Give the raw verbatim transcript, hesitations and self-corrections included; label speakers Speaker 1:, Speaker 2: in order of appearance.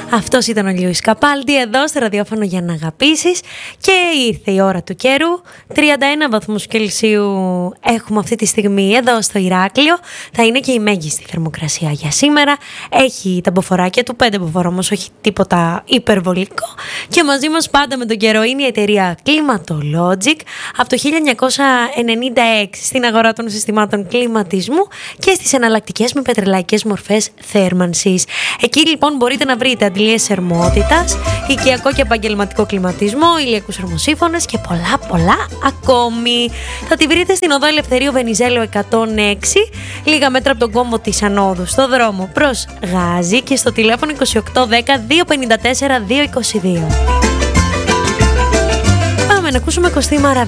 Speaker 1: Αυτός ήταν ο Λιούις Καπάλντι εδώ στο ραδιόφωνο για να αγαπήσεις. Και ήρθε η ώρα του καιρού. τριάντα ένα βαθμούς Κελσίου έχουμε αυτή τη στιγμή εδώ στο Ηράκλειο. Θα είναι και η μέγιστη θερμοκρασία για σήμερα. Έχει τα μποφοράκια του, πέντε μποφόρ όμως, όχι τίποτα υπερβολικό. Και μαζί μας πάντα με τον καιρό είναι η εταιρεία Climatologic από το χίλια εννιακόσια ενενήντα έξι στην αγορά των συστημάτων κλιματισμού και στις εναλλακτικές με πετρελαϊκές μορφές θέρμανσης. Εκεί λοιπόν μπορείτε να βρείτε αντιλίες θερμότητας, οικιακό και επαγγελματικό κλιματισμό, ηλιακούς θερμοσύφωνες και πολλά πολλά ακόμη. Θα τη βρείτε στην οδό Ελευθερίου Βενιζέλου εκατόν έξι, λίγα μέτρα από τον κόμβο της Ανόδου, στο δρόμο προς Γάζι, και στο τηλέφωνο είκοσι οκτώ δέκα διακόσια πενήντα τέσσερα διακόσια είκοσι δύο. Πάμε να ακούσουμε Κωστή Μαραβή.